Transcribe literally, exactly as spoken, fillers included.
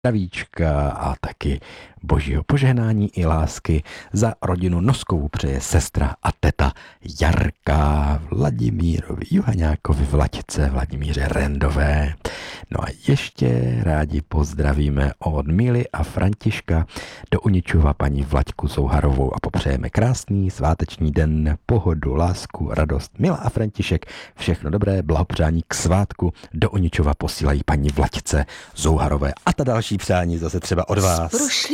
Zdravíčka a taky božího požehnání i lásky za rodinu Noskovou přeje sestra a teta Jarka Vladimírovi Juhaňákovi Vlaďce Vladimíře Rendové. No a ještě rádi pozdravíme od Míly a Františka do Uničova paní Vlaďku Souharovou a popřejeme krásný sváteční den, pohodu, lásku, radost. Mila a František, všechno dobré, blahopřání k svátku do Uničova posílají paní Vlaďce Souharové a ta další přání zase třeba od vás.